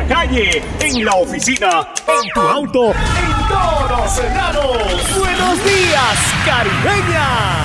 la calle, en la oficina, en tu auto, en todos lados. ¡Buenos días, Caribeña!